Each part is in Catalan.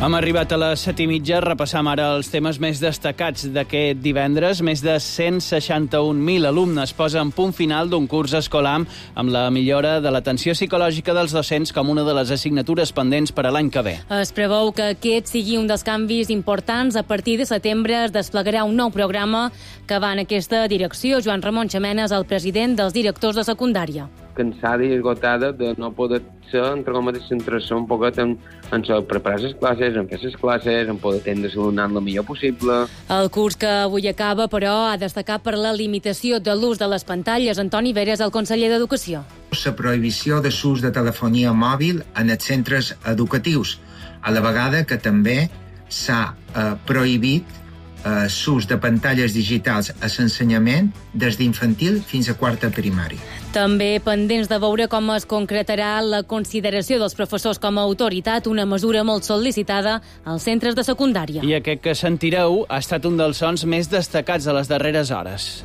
Hem arribat a les 7:30, repassam ara els temes més destacats d'aquest divendres. Més de 161.000 alumnes posen punt final d'un curs escolar amb la millora de l'atenció psicològica dels docents com una de les assignatures pendents per a l'any que ve. Es preveu que aquest sigui un dels canvis importants. A partir de setembre es desplegarà un nou programa que va en aquesta direcció. Joan Ramon Xamenes, el president dels directors de secundària. Cansada i esgotada de no poder ser, entre cometes, centrar-se un poquet en preparar les classes, en fer les classes, en poder atendre l'alumnat el millor possible. El curs que avui acaba, però, ha destacat per la limitació de l'ús de les pantalles. Antoni Veres, el conseller d'Educació. La prohibició de l'ús de telefonia mòbil en els centres educatius, a la vegada que també s'ha prohibit l'ús de pantalles digitals a l'ensenyament des d'infantil fins a quarta primària. També pendents de veure com es concretarà la consideració dels professors com a autoritat, una mesura molt sol·licitada als centres de secundària. I aquest que sentireu ha estat un dels sons més destacats de les darreres hores.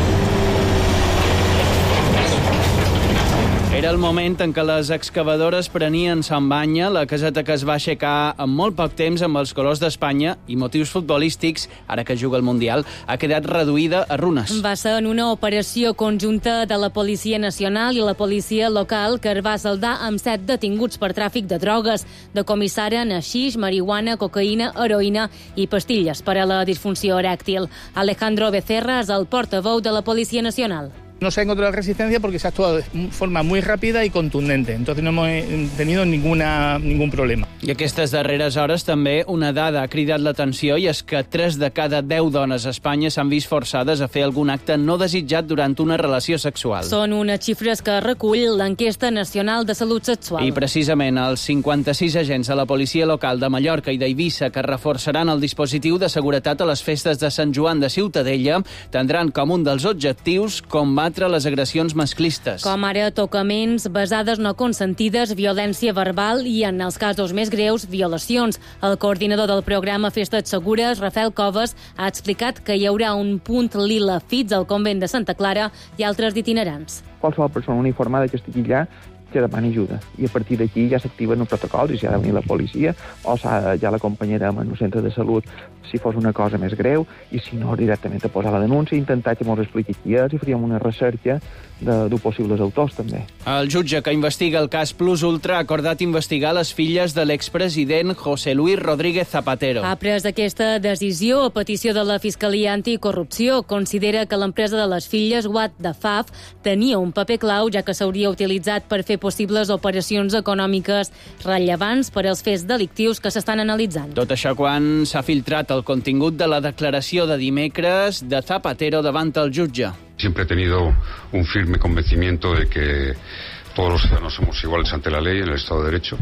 Era el moment en què les excavadores prenien son banya, la caseta que es va aixecar en molt poc temps amb els colors d'Espanya i motius futbolístics, ara que juga el Mundial, ha quedat reduïda a runes. Va ser en una operació conjunta de la Policia Nacional i la policia local que es va saldar amb 7 detinguts per tràfic de drogues. Decomissaren haixix, marihuana, cocaïna, heroïna i pastilles per a la disfunció erèctil. Alejandro Becerra és el portaveu de la Policia Nacional. No se ha encontrado resistencia porque se ha actuado de forma muy rápida y contundente. Entonces no hemos tenido ningún problema. I aquestes darreres hores també una dada ha cridat l'atenció i és que 3 de cada 10 dones a Espanya s'han vist forçades a fer algun acte no desitjat durant una relació sexual. Són unes xifres que recull l'Enquesta Nacional de Salut Sexual. I precisament els 56 agents de la policia local de Mallorca i d'Eivissa que reforçaran el dispositiu de seguretat a les festes de Sant Joan de Ciutadella tindran com un dels objectius combatre les agressions masclistes. Com ara tocaments, besades no consentides, violència verbal i, en els casos més greus, violacions. El coordinador del programa Festes Segures, Rafael Coves, ha explicat que hi haurà un punt lila fits al convent de Santa Clara i altres d'itinerants. Qualsevol persona uniformada que estigui allà que demani ajuda. I a partir d'aquí ja s'activen els protocols i si ha de venir la policia o ja l'acompanyarem en un centre de salut si fos una cosa més greu i si no directament a posar la denúncia i intentar que ens expliqui qui és i faríem una recerca de possibles autors també. El jutge que investiga el cas Plus Ultra ha acordat investigar les filles de l'expresident José Luis Rodríguez Zapatero. Ha pres aquesta decisió a petició de la Fiscalia Anticorrupció. Considera que l'empresa de les filles, What the Faf, tenia un paper clau ja que s'hauria utilitzat per fer possibles operacions econòmiques rellevants per als fets delictius que s'estan analitzant. Tot això quan s'ha filtrat el contingut de la declaració de dimecres de Zapatero davant el jutge. Siempre he tenido un firme convencimiento de que todos los ciudadanos somos iguales ante la ley en el Estado de Derecho.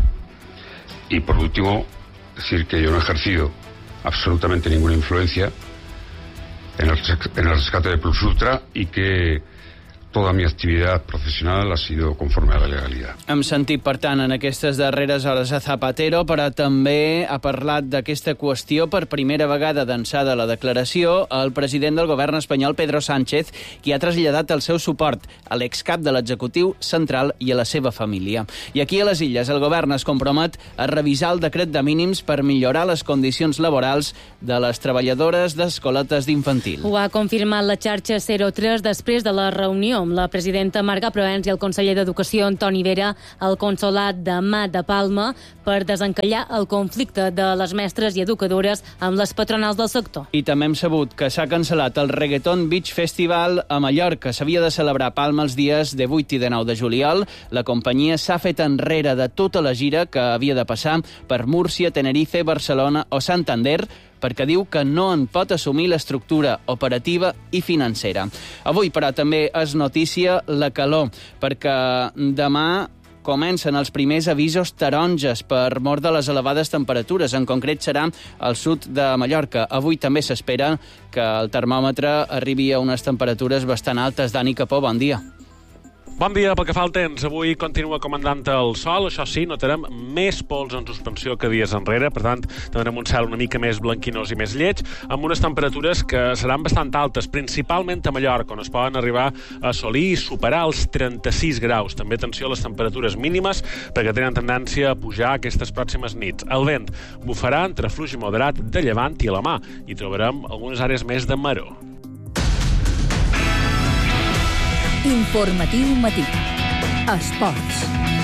Y por último, decir que yo no he ejercido absolutamente ninguna influencia en el rescate de Plus Ultra y que toda mi actividad profesional ha sido conforme a la legalidad. Hem sentit, per tant, en aquestes darreres hores a Zapatero, però també ha parlat d'aquesta qüestió per primera vegada d'ençà de la declaració el president del govern espanyol, Pedro Sánchez, qui ha traslladat el seu suport a l'excap de l'executiu central i a la seva família. I aquí a les Illes el govern es compromet a revisar el decret de mínims per millorar les condicions laborals de les treballadores d'escoletes d'infantil. Ho ha confirmat la xarxa 03 després de la reunió amb la presidenta Marga Proens i el conseller d'Educació Antoni Vera al consolat de Mat de Palma per desencallar el conflicte de les mestres i educadores amb les patronals del sector. I també hem sabut que s'ha cancel·lat el Reggaeton Beach Festival a Mallorca. S'havia de celebrar a Palma els dies de 8 i de 9 de juliol. La companyia s'ha fet enrere de tota la gira que havia de passar per Múrcia, Tenerife, Barcelona o Santander, perquè diu que no en pot assumir l'estructura operativa i financera. Avui, però, també és notícia la calor, perquè demà comencen els primers avisos taronges per mort de les elevades temperatures. En concret serà al sud de Mallorca. Avui també s'espera que el termòmetre arribi a unes temperatures bastant altes. Dani Capó, bon dia. Bon dia. Pel que fa al temps, avui continua comandant el sol. Això sí, notarem més pols en suspensió que dies enrere. Per tant, tindrem un cel una mica més blanquinós i més lleig, amb unes temperatures que seran bastant altes, principalment a Mallorca, on es poden arribar a assolir i superar els 36 graus. També atenció a les temperatures mínimes, perquè tenen tendència a pujar aquestes pròximes nits. El vent bufarà entre fluix i moderat de llevant i a la mà. Hi trobarem algunes àrees més de maror. Informatiu matí. Esports.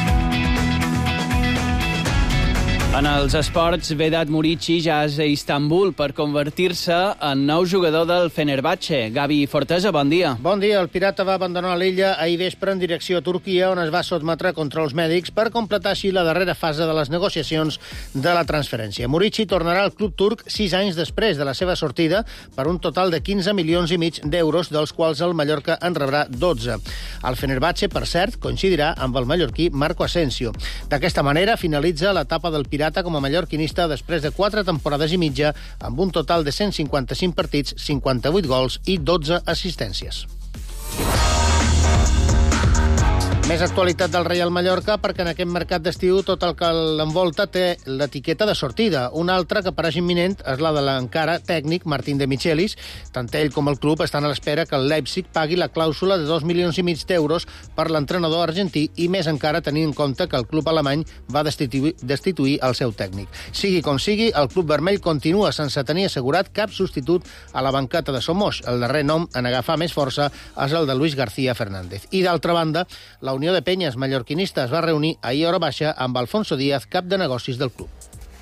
En els esports, Vedat Murici ja és a Istanbul per convertir-se en nou jugador del Fenerbahçe. Gavi Fortesa, bon dia. Bon dia. El pirata va abandonar l'illa ahir vespre en direcció a Turquia, on es va sotmetre a controls mèdics per completar així la darrera fase de les negociacions de la transferència. Murici tornarà al club turc 6 anys després de la seva sortida per un total de 15 milions i mig d'euros, dels quals el Mallorca en rebrà 12. El Fenerbahçe, per cert, coincidirà amb el mallorquí Marco Asensio. D'aquesta manera finalitza l'etapa del pirata com a mallorquinista després de 4 temporades i mitja, amb un total de 155 partits, 58 gols i 12 assistències. Més actualitat del Real Mallorca, perquè en aquest mercat d'estiu tot el que l'envolta té l'etiqueta de sortida. Una altra que pareix imminent és la de l'encara tècnic Martín de Michelis. Tant ell com el club estan a l'espera que el Leipzig pagui la clàusula de 2 milions i mig d'euros per l'entrenador argentí, i més encara tenint en compte que el club alemany va destituir el seu tècnic. Sigui com sigui, el club vermell continua sense tenir assegurat cap substitut a la banqueta de Somos. El darrer nom en agafar més força és el de Luis García Fernández. I d'altra banda, la Unió de Penyes mallorquinista es va reunir ahir a hora baixa amb Alfonso Díaz, cap de negocis del club.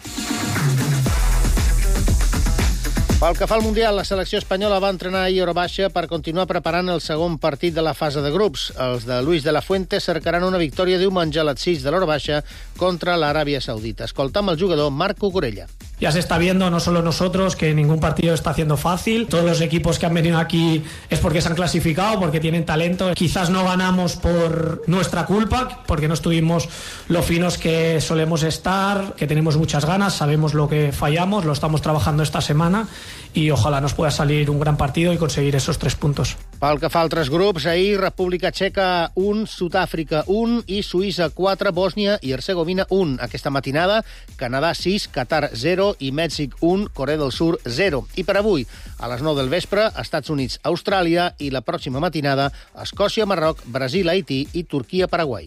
Pel que fa al Mundial, la selecció espanyola va entrenar ahir a hora baixa per continuar preparant el segon partit de la fase de grups. Els de Luis de la Fuente cercaran una victòria diumenge a les 6 de l'hora baixa contra l'Aràbia Saudita. Escoltam el jugador Marco Corella. Ya se está viendo, no solo nosotros, que ningún partido está haciendo fácil. Todos los equipos que han venido aquí es porque se han clasificado, porque tienen talento. Quizás no ganamos por nuestra culpa, porque no estuvimos lo finos que solemos estar, que tenemos muchas ganas, sabemos lo que fallamos, lo estamos trabajando esta semana y ojalá nos pueda salir un gran partido y conseguir esos 3 puntos. Pel que fa a altres grups, ahir República Txeca 1, Sud-àfrica 1 i Suïssa 4, Bòsnia i Hercegovina 1. Aquesta matinada, Canadà 6, Qatar 0 i Mèxic 1, Corea del Sur 0. I per avui, a les 9 del vespre, Estats Units, Austràlia, i la pròxima matinada, Escòcia, Marroc, Brasil, Haití i Turquia, Paraguai.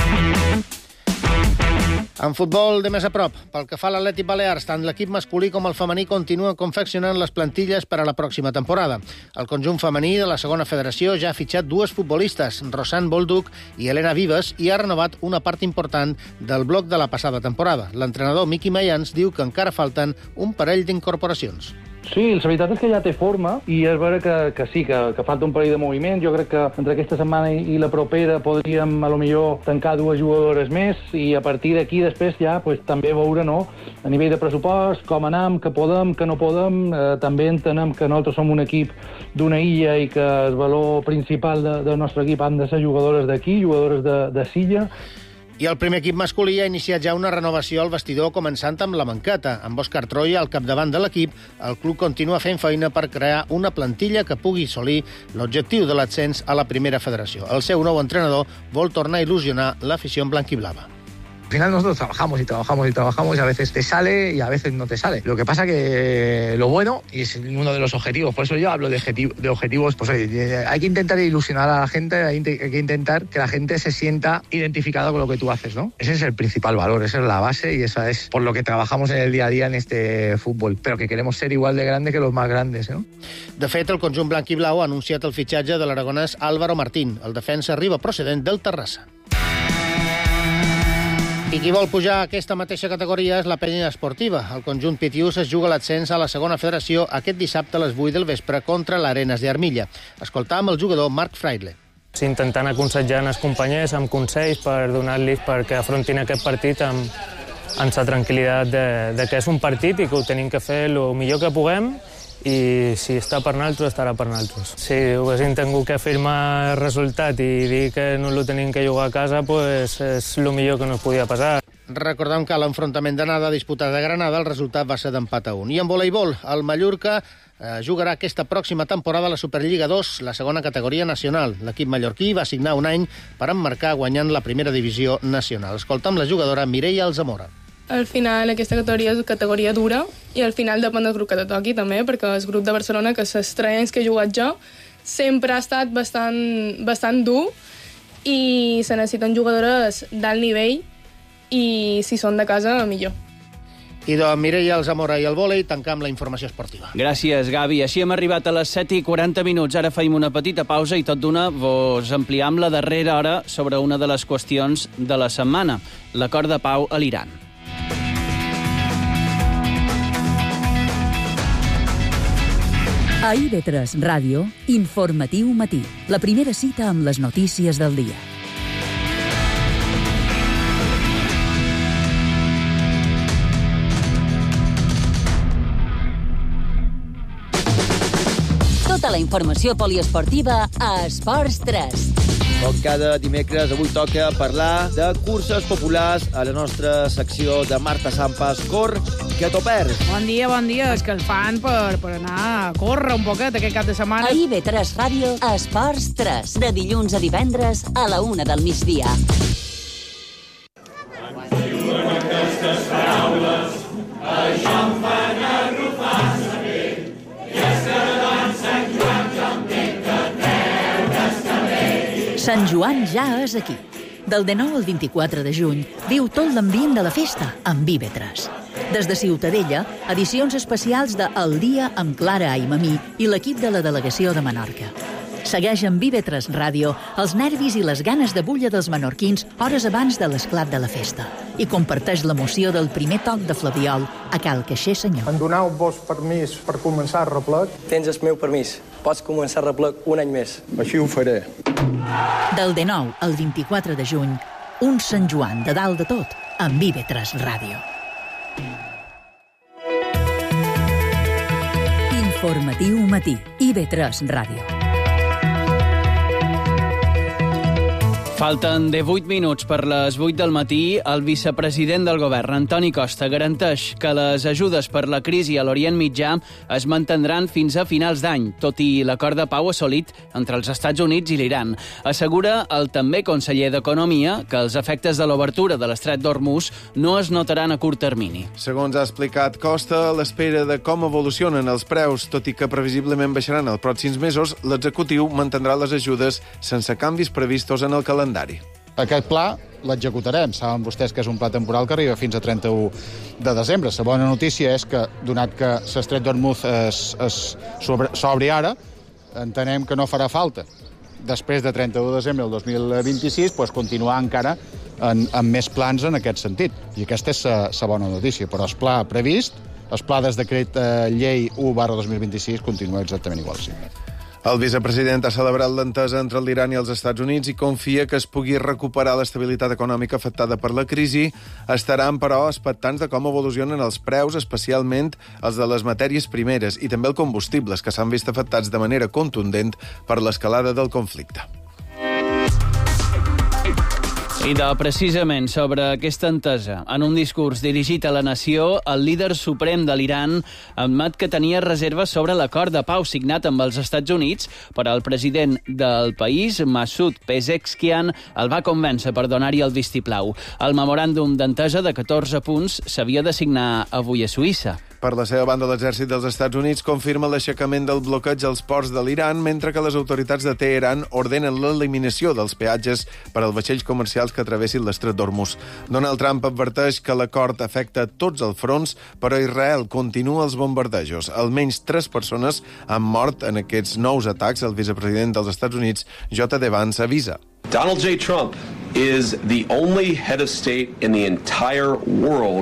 En futbol de més a prop, pel que fa a l'Atlètic Balears, tant l'equip masculí com el femení continuen confeccionant les plantilles per a la pròxima temporada. El conjunt femení de la segona federació ja ha fitxat 2 futbolistes, Rosan Bolduc i Elena Vives, i ha renovat una part important del bloc de la passada temporada. L'entrenador Miqui Mayans diu que encara falten un parell d'incorporacions. Sí, la veritat és que ja té forma i és vera que sí, que falta un parell de moviment. Jo crec que entre aquesta setmana i la propera podríem, a lo millor, tancar 2 jugadores més i a partir d'aquí després ja també veure, no?, a nivell de pressupost, com anem, que podem, que no podem. També entenem que nosaltres som un equip d'una illa i que el valor principal del nostre equip han de ser jugadores d'aquí, jugadores de Silla. I el primer equip masculí ha iniciat ja una renovació al vestidor, començant amb la banqueta. Amb Òscar Troia al capdavant de l'equip, el club continua fent feina per crear una plantilla que pugui assolir l'objectiu de l'ascens a la primera federació. El seu nou entrenador vol tornar a il·lusionar l'afició blanquiblava. Al final nosotros trabajamos y trabajamos y trabajamos y a veces te sale y a veces no te sale. Lo que pasa que lo bueno, y es uno de los objetivos, por eso yo hablo de objetivos, pues hay que intentar ilusionar a la gente, hay que intentar que la gente se sienta identificada con lo que tú haces, ¿no? Ese es el principal valor, esa es la base y esa es por lo que trabajamos en el día a día en este fútbol, pero que queremos ser igual de grande que los más grandes, ¿no? De fet, el conjunt blanc i blau ha anunciat el fitxatge de l'aragonès Álvaro Martín. El defensa arriba procedent del Terrassa. I qui vol pujar a aquesta mateixa categoria és la Penya Esportiva. El conjunt Pitiús es juga l'ascens a la segona federació aquest dissabte a les 8 del vespre contra l'Arenas d'Armilla. Escoltam el jugador Marc Fraile. Intentant aconsellar els companys amb consells per donar-los perquè afrontin aquest partit amb la tranquil·litat de que és un partit i que ho tenim que fer el millor que puguem i si està per nosaltres, estarà per nosaltres. Si haguéssim tingut que firmar el resultat i dir que no lo tenim que jugar a casa, pues és el millor que nos podia passar. Recordem que l'enfrontament d'anada disputat a Granada, el resultat va ser d'empat a 1. I en voleibol, el Mallorca jugarà aquesta pròxima temporada a la Superliga 2, la segona categoria nacional. L'equip mallorquí va signar un any per emmarcar guanyant la primera divisió nacional. Escolta'm la jugadora Mireia Alzamora. Al final aquesta categoria és categoria dura i al final depèn del grup que te toqui també, perquè el grup de Barcelona, que els 3 anys que he jugat jo, sempre ha estat bastant dur i se necessiten jugadores d'alt nivell i si són de casa, millor. I de Mireia Alzamora i el vòlei tancam la informació esportiva. Gràcies, Gavi. Així hem arribat a les 7:40. Ara feim una petita pausa i tot d'una vos ampliam la darrera hora sobre una de les qüestions de la setmana, l'acord de pau a l'Iran. A IB3 Ràdio, Informatiu Matí. La primera cita amb les notícies del dia. Tota la informació poliesportiva a Esports 3. Com cada dimecres, avui toca parlar de curses populars a la nostra secció de Marta Sampas. Cor, que t'ho perds. Bon dia. És que el fan per anar a córrer un poquet aquest cap de setmana. A IB3 Ràdio, Esports 3. De dilluns a divendres a la 1 del migdia. Diuen aquestes paraules, això em fan arrufar cervell. I és que davant Sant Joan jo entenc que treure's cabell. Sant Joan ja és aquí. Del 19 al 24 de juny, viu tot l'ambient de la festa amb IB3. Des de Ciutadella, edicions especials de El Dia amb Clara Aimamí i l'equip de la delegació de Menorca. Segueix amb IB3 Ràdio els nervis i les ganes de bulla dels menorquins hores abans de l'esclat de la festa i comparteix l'emoció del primer toc de flabiol a Cal Caixer Senyor. Em doneu-vos permís per començar el replec? Tens el meu permís. Pots començar el replec un any més. Així ho faré. Del 19 al 24 de juny, un Sant Joan de dalt de tot amb IB3 Ràdio. Informatiu Matí, IB3 Ràdio. Falten 18 minuts per les 8 del matí. El vicepresident del govern, Antoni Costa, garanteix que les ajudes per la crisi a l'Orient Mitjà es mantindran fins a finals d'any, tot i l'acord de pau assolit entre els Estats Units i l'Iran. Assegura el també conseller d'Economia que els efectes de l'obertura de l'estret d'Hormuz no es notaran a curt termini. Segons ha explicat Costa, a l'espera de com evolucionen els preus, tot i que previsiblement baixaran els pròxims mesos, l'executiu mantindrà les ajudes sense canvis previstos en el calendari. Aquest pla l'executarem. Saben vostès que és un pla temporal que arriba fins a 31 de desembre. La bona notícia és que, donat que l'estret d'Hormuz s'obri ara, entenem que no farà falta, després de 31 de desembre del 2026, continuar encara amb més plans en aquest sentit. I aquesta és la bona notícia. Però el pla previst, el pla des decret llei 1/2026, continua exactament igual. Sí. El vicepresident ha celebrat l'entesa entre l'Iran i els Estats Units i confia que es pugui recuperar l'estabilitat econòmica afectada per la crisi. Estaran, però, expectants de com evolucionen els preus, especialment els de les matèries primeres i també els combustibles, que s'han vist afectats de manera contundent per l'escalada del conflicte. I precisament sobre aquesta entesa, en un discurs dirigit a la nació, el líder suprem de l'Iran admet que tenia reserves sobre l'acord de pau signat amb els Estats Units, però el president del país, Masoud Pezeshkian, el va convèncer per donar-hi el vistiplau. El memoràndum d'entesa de 14 punts s'havia de signar avui a Suïssa. Per la seva banda, l'exèrcit dels Estats Units confirma l'aixecament del bloqueig als ports de l'Iran, mentre que les autoritats de Teheran ordenen l'eliminació dels peatges per als vaixells comercials que travessin l'estret d'Hormuz. Donald Trump adverteix que l'acord afecta tots els fronts, però Israel continua els bombardejos. Almenys 3 persones han mort en aquests nous atacs. El vicepresident dels Estats Units, J.D. Vance, avisa. Donald J. Trump is the only head of state in the entire world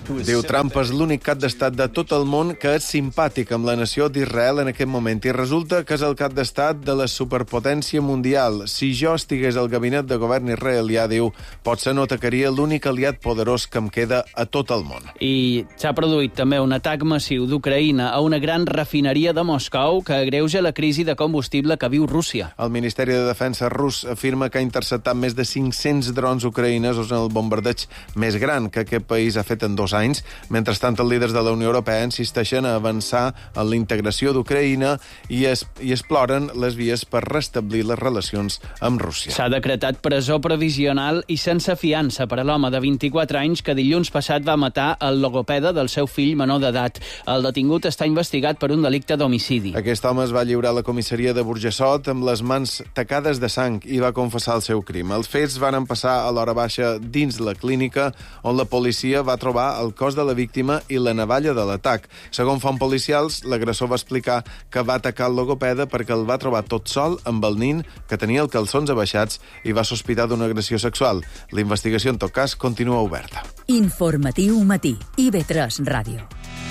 Diu Trump és l'únic cap d'estat de tot el món que és simpàtic amb la nació d'Israel en aquest moment i resulta que és el cap d'estat de la superpotència mundial. Si jo estigués al gabinet de govern israelià, diu, potser no atacaria l'únic aliat poderós que em queda a tot el món. I s'ha produït també un atac massiu d'Ucraïna a una gran refineria de Moscou que agreuja la crisi de combustible que viu Rússia. El Ministeri de Defensa rus afirma que ha interceptat més de 500 drons ucraïnesos en el bombardeig més gran que aquest país ha fet en 2 anys. Mentrestant, els líders de la Unió Europea insisteixen a avançar en la integració d'Ucraïna i exploren les vies per restablir les relacions amb Rússia. S'ha decretat presó provisional i sense fiança per a l'home de 24 anys que dilluns passat va matar el logopeda del seu fill menor d'edat. El detingut està investigat per un delicte d'homicidi. Aquest home es va lliurar a la comissaria de Burjassot amb les mans tacades de sang i va confessar el seu crim. Els fets van passar a l'hora baixa dins la clínica, on la policia va trobar el cos de la víctima i la navalla de l'atac. Segons fonts policials, l'agressor va explicar que va atacar el logopeda perquè el va trobar tot sol amb el nin, que tenia els calçons abaixats, i va sospitar d'una agressió sexual. La investigació, en tot cas, continua oberta. Informatiu matí. IB3 Ràdio.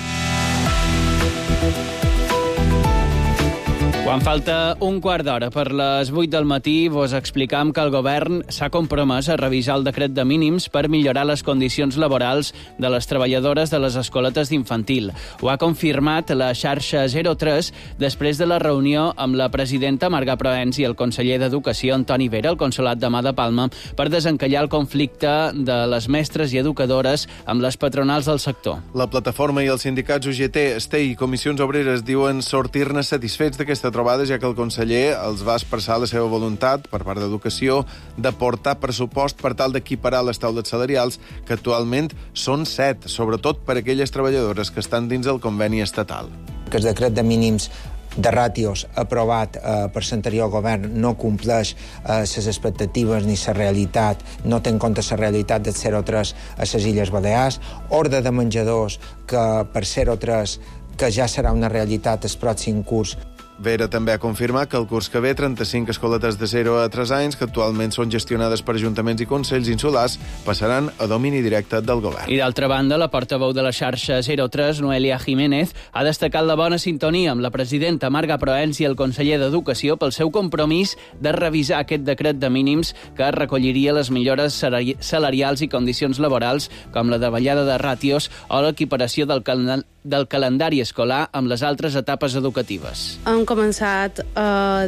Quan falta un quart d'hora per les 8 del matí, vos explicam que el govern s'ha compromès a revisar el decret de mínims per millorar les condicions laborals de les treballadores de les escoletes d'infantil. Ho ha confirmat la xarxa 03 després de la reunió amb la presidenta Marga Proens i el conseller d'Educació Antoni Vera al Consolat de Mà de Palma per desencallar el conflicte de les mestres i educadores amb les patronals del sector. La plataforma i els sindicats UGT, STEI i Comissions Obreres diuen sortir-ne satisfets d'aquesta trobada, ja que el conseller els va expressar la seva voluntat, per part d'Educació, de portar pressupost per tal d'equiparar les taules salarials, que actualment són 7, sobretot per a aquelles treballadores que estan dins el conveni estatal. Que el decret de mínims de ràtios aprovat per l'anterior govern no compleix les expectatives ni la realitat, no té en compte la realitat del 03 a les Illes Balears, ordre de menjadors que per 03 que ja serà una realitat el pròxim curs. Vera també ha confirmat que el curs que ve 35 escoletes de 0 a 3 anys, que actualment són gestionades per ajuntaments i consells insulars, passaran a domini directe del govern. I d'altra banda, la portaveu de la xarxa 03, Noelia Jiménez, ha destacat la bona sintonia amb la presidenta Marga Proens i el conseller d'Educació pel seu compromís de revisar aquest decret de mínims que recolliria les millores salarials i condicions laborals, com la davallada de ràtios o l'equiparació del calendari escolar amb les altres etapes educatives. Hem començat a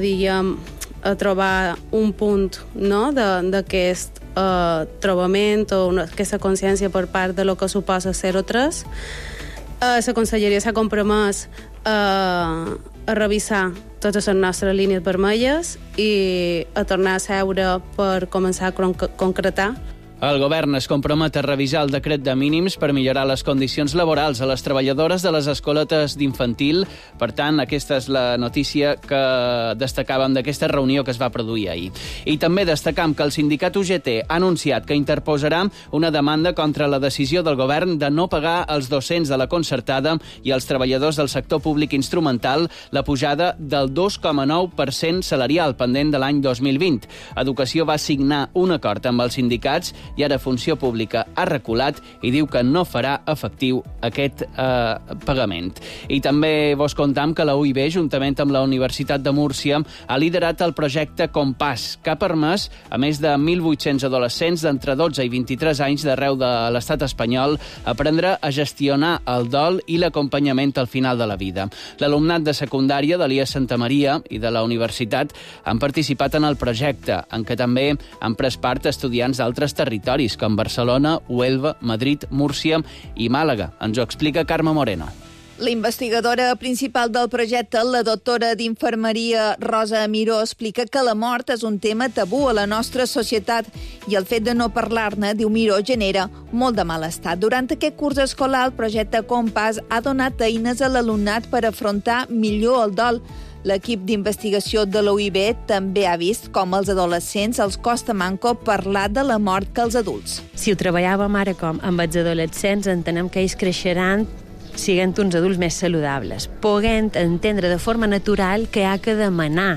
trobar un punt, no?, d'aquest trobament o aquesta consciència per part de lo que suposa 03. La Conselleria s'ha compromès a revisar totes les nostres línies vermelles i a tornar a seure per començar a concretar. El govern es compromet a revisar el decret de mínims per millorar les condicions laborals a les treballadores de les escoletes d'infantil. Per tant, aquesta és la notícia que destacàvem d'aquesta reunió que es va produir ahir. I també destacam que el sindicat UGT ha anunciat que interposarà una demanda contra la decisió del govern de no pagar als docents de la concertada i als treballadors del sector públic instrumental la pujada del 2,9% salarial pendent de l'any 2020. Educació va signar un acord amb els sindicats i ara Funció Pública ha reculat i diu que no farà efectiu aquest pagament. I també vos contam que la UIB, juntament amb la Universitat de Múrcia, ha liderat el projecte Compàs, que ha permès a més de 1.800 adolescents d'entre 12 i 23 anys d'arreu de l'estat espanyol aprendre a gestionar el dol i l'acompanyament al final de la vida. L'alumnat de secundària de l'IA Santa Maria i de la universitat han participat en el projecte, en què també han pres part estudiants d'altres territoris, com Barcelona, Huelva, Madrid, Múrcia i Màlaga. Ens ho explica Carme Moreno. La investigadora principal del projecte, la doctora d'Infermeria Rosa Miró, explica que la mort és un tema tabú a la nostra societat i el fet de no parlar-ne, diu Miró, genera molt de malestar. Durant aquest curs escolar, el projecte Compàs ha donat eines a l'alumnat per afrontar millor el dol. L'equip d'investigació de l'UIB també ha vist com als adolescents els costa manco parlar de la mort que els adults. Si ho treballàvem ara com amb els adolescents, entenem que ells creixeran siguent uns adults més saludables, poguent entendre de forma natural que ha que demanar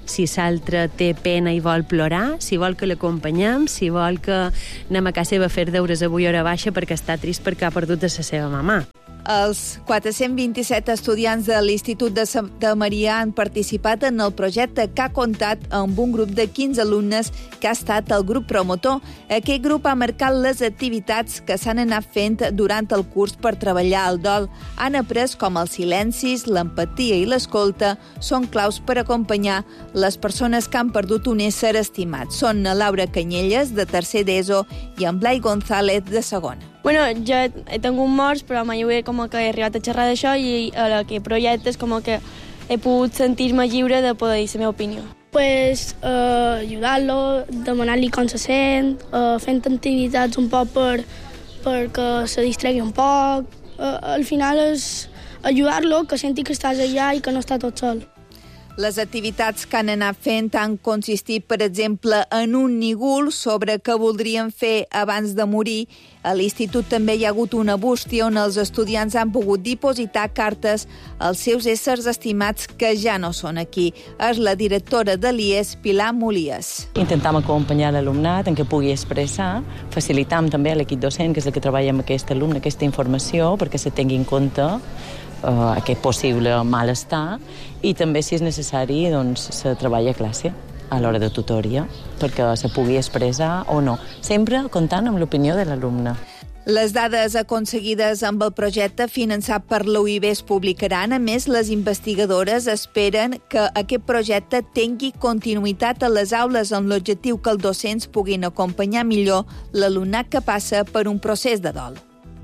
si l'altre té pena i vol plorar, si vol que l'acompanyem, si vol que anem a casa seva a fer deures avui a hora baixa perquè està trist perquè ha perdut de la seva mamà. Els 427 estudiants de l'Institut de Santa Maria han participat en el projecte que ha comptat amb un grup de 15 alumnes que ha estat el grup promotor. Aquest grup ha marcat les activitats que s'han anat fent durant el curs per treballar el dol. Han après com els silencis, l'empatia i l'escolta són claus per acompanyar les persones que han perdut un ésser estimat. Són la Laura Canyelles, de tercer d'ESO, i en Blai González, de segona. Bueno, jo he tingut morts, però mai he arribat a xerrar d'això i a aquest projecte és com que he pogut sentir-me lliure de poder dir la meva opinió. Pues ajudar-lo, demanar-li com se sent, fent activitats un poc perquè se distregui un poc. Al final és ajudar-lo, que senti que estàs allà i que no està tot sol. Les activitats que han anat fent han consistit, per exemple, en un nígul sobre què voldrien fer abans de morir. A l'institut també hi ha hagut una bústia on els estudiants han pogut dipositar cartes als seus éssers estimats que ja no són aquí. És la directora de l'IES, Pilar Molies. Intentem acompanyar l'alumnat en què pugui expressar, facilitam també a l'equip docent, que és el que treballa amb aquest alumne, aquesta informació, perquè se tingui en compte aquest possible malestar, i també, si és necessari, doncs, se treballa a classe a l'hora de tutoria, perquè se pugui expressar o no, sempre comptant amb l'opinió de l'alumne. Les dades aconseguides amb el projecte finançat per l'UIB es publicaran. A més, les investigadores esperen que aquest projecte tingui continuïtat a les aules amb l'objectiu que els docents puguin acompanyar millor l'alumnat que passa per un procés de dol.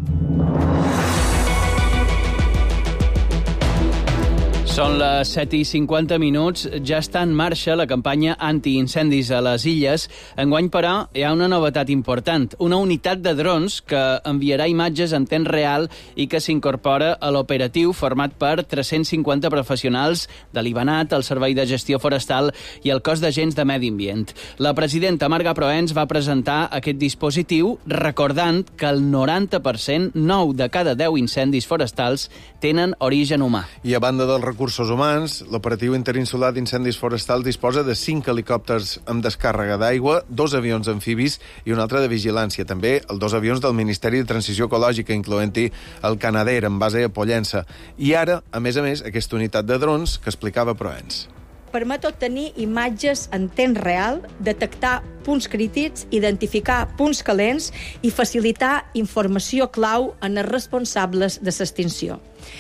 Són les 7:50. Ja està en marxa la campanya antiincendis a les Illes. Enguany, però, hi ha una novetat important. Una unitat de drons que enviarà imatges en temps real i que s'incorpora a l'operatiu format per 350 professionals de l'IBANAT, el Servei de Gestió Forestal i el Cos d'Agents de Medi Ambient. La presidenta Marga Proens va presentar aquest dispositiu recordant que el 90%, 9 de cada 10 incendis forestals, tenen origen humà. I a banda dels recursos humans, l'operatiu interinsular d'incendis forestals disposa de 5 helicòpters amb descàrrega d'aigua, 2 avions amfibis i un altre de vigilància. També els 2 avions del Ministeri de Transició Ecològica, incloent-hi el Canadair, amb base a Pollença. I ara, a més, aquesta unitat de drons que explicava Proens. Permet obtenir imatges en temps real, detectar punts crítics, identificar punts calents i facilitar informació clau en els responsables de l'extinció.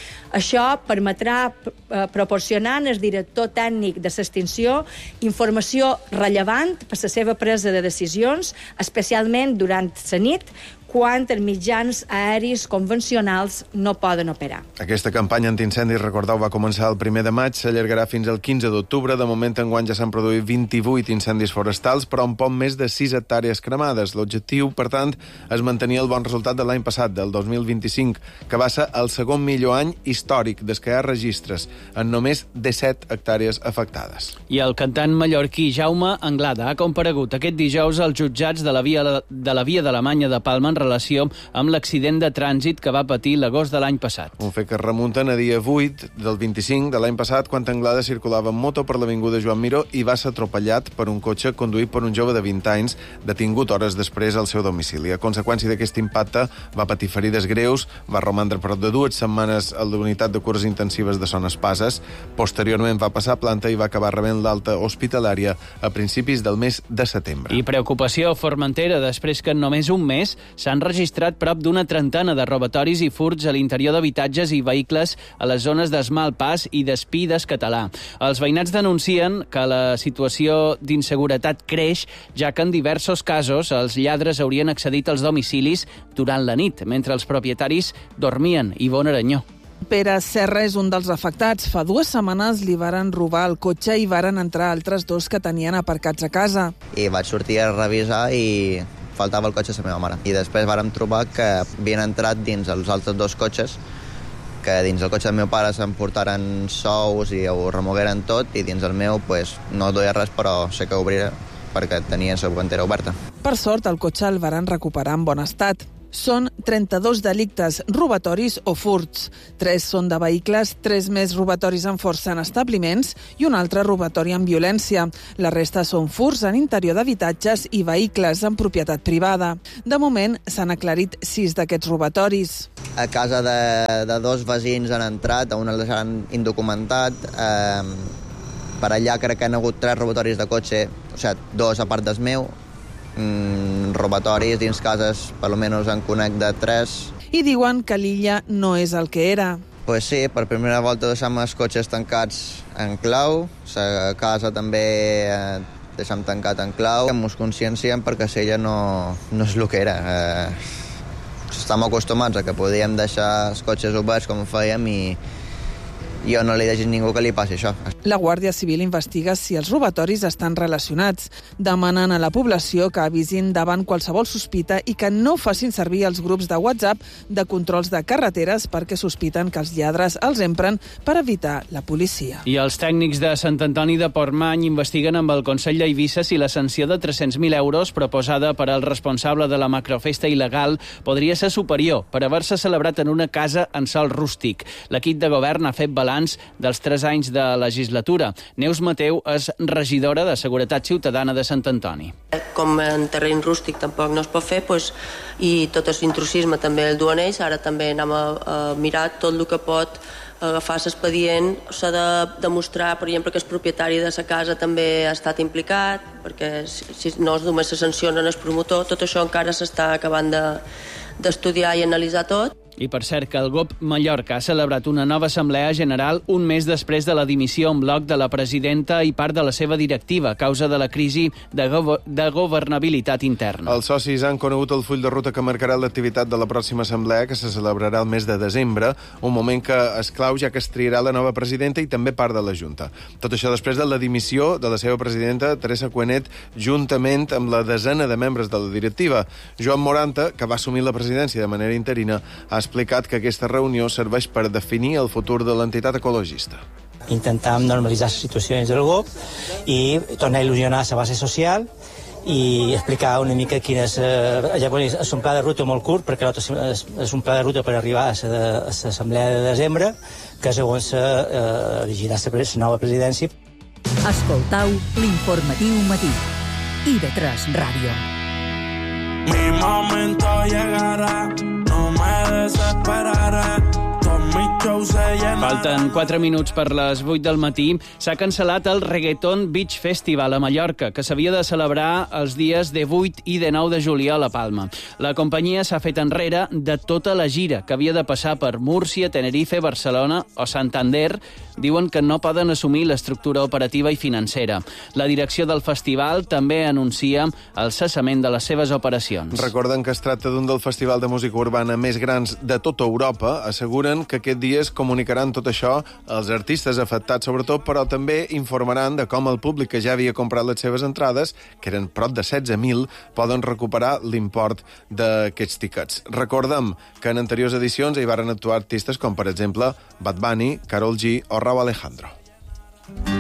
Això permetrà proporcionar al director tècnic de l'extinció informació rellevant per la seva presa de decisions, especialment durant la nit, quan els mitjans aeris convencionals no poden operar. Aquesta campanya antiincendis, recordeu, va començar el 1 de maig, s'allargarà fins al 15 d'octubre. De moment, enguany ja s'han produït 28 incendis forestals, però un poc més de 6 hectàrees cremades. L'objectiu, per tant, és mantenir el bon resultat de l'any passat, del 2025, que va ser el segon millor any històric des que hi ha registres, en només 17 hectàrees afectades. I el cantant mallorquí Jaume Anglada ha comparegut aquest dijous als jutjats de la Via de l'Alemanya de Palma en relació amb l'accident de trànsit que va patir l'agost de l'any passat. Un fet que es remunten a dia 8 del 25 de l'any passat, quan Anglada circulava en moto per l'avinguda Joan Miró i va ser atropellat per un cotxe conduït per un jove de 20 anys, detingut hores després al seu domicili. A conseqüència d'aquest impacte va patir ferides greus, va romandre prop de 2 setmanes a la unitat de cures intensives de Son Espases. Posteriorment va passar a planta i va acabar rebent l'alta hospitalària a principis del mes de setembre. I preocupació a Formentera després que en només un mes s'han registrat prop d'una trentena de robatoris i furts a l'interior d'habitatges i vehicles a les zones d'Esmalpàs i d'Espí d'Escatalà. Els veïnats denuncien que la situació d'inseguretat creix, ja que en diversos casos els lladres haurien accedit als domicilis durant la nit, mentre els propietaris dormien. Ivonne Aranyó. Pere Serra és un dels afectats. Fa 2 setmanes li varen robar el cotxe i varen entrar altres 2 que tenien aparcats a casa. I vaig sortir a revisar i faltava el cotxe de la meva mare. I després vàrem trobar que havien entrat dins els altres 2 cotxes, que dins el cotxe del meu pare s'emportaren sous i ho remogueren tot, i dins el meu no duia res, però sé que obriré perquè tenia la guantera oberta. Per sort, el cotxe el varen recuperar en bon estat. Són 32 delictes robatoris o furts. 3 són de vehicles, 3 més robatoris amb força en establiments i un altre robatori amb violència. La resta són furts en interior d'habitatges i vehicles en propietat privada. De moment, s'han aclarit 6 d'aquests robatoris. A casa de 2 veïns han entrat, a un el deixaran indocumentat. Per allà crec que han hagut 3 robatoris de cotxe, o sigui, 2 a part del meu. Robatoris dins cases, per almenys en conec de 3. I diuen que l'illa no és el que era. Pues sí, per primera volta deixem els cotxes tancats en clau, la casa també deixem tancat en clau. Ens conscienciem perquè l'illa no és el que era. Estem acostumats a que podíem deixar els cotxes oberts com fèiem i jo no li deixo a ningú que li passi això. La Guàrdia Civil investiga si els robatoris estan relacionats. Demanen a la població que avisin davant qualsevol sospita i que no facin servir els grups de WhatsApp de controls de carreteres perquè sospiten que els lladres els empren per evitar la policia. I els tècnics de Sant Antoni de Portmany investiguen amb el Consell d'Eivissa si la sanció de 300.000 euros proposada per al responsable de la macrofesta il·legal podria ser superior per haver-se celebrat en una casa en sòl rústic. L'equip de govern ha fet balanç dels 3 anys de legislatura. Neus Mateu és regidora de Seguretat Ciutadana de Sant Antoni. Com en terreny rústic tampoc no es pot fer, i tot l'intrusisme també el duen ells, ara també anem a mirar tot el que pot agafar l'expedient. S'ha de demostrar, per exemple, que el propietari de la casa també ha estat implicat, perquè si no només se sanciona el promotor, tot això encara s'està acabant d'estudiar i analitzar tot. I per cert que el GOP Mallorca ha celebrat una nova assemblea general un mes després de la dimissió en bloc de la presidenta i part de la seva directiva a causa de la crisi de governabilitat interna. Els socis han conegut el full de ruta que marcarà l'activitat de la pròxima assemblea que se celebrarà el mes de desembre, un moment que és clau ja que es triarà la nova presidenta i també part de la Junta. Tot això després de la dimissió de la seva presidenta, Teresa Cuenet, juntament amb la desena de membres de la directiva. Joan Moranta, que va assumir la presidència de manera interina, ha explicat que aquesta reunió serveix per definir el futur de l'entitat ecologista. Intentàvem normalitzar les situacions del grup i tornar a il·lusionar la base social i explicar una mica quin és... És un pla de ruta molt curt, perquè és un pla de ruta per arribar a l'assemblea de desembre, que segons elegirà la nova presidència. Escoltau l'informatiu matí. IB3 Ràdio. Mi momento llegará, no me desesperaré. Falten 4 minuts per les 8 del matí. S'ha cancel·lat el Reggaeton Beach Festival a Mallorca, que s'havia de celebrar els dies de 8 i de 9 de juliol a Palma. La companyia s'ha fet enrere de tota la gira, que havia de passar per Múrcia, Tenerife, Barcelona o Santander. Diuen que no poden assumir l'estructura operativa i financera. La direcció del festival també anuncia el cessament de les seves operacions. Recorden que es tracta d'un del festival de música urbana més grans de tota Europa. Asseguren que aquest dia es comunicaran tot això als artistes afectats sobretot, però també informaran de com el públic que ja havia comprat les seves entrades, que eren prop de 16.000, poden recuperar l'import d'aquests tiquets. Recordem que en anteriors edicions hi varen actuar artistes com, per exemple, Bad Bunny, Karol G o Rauw Alejandro.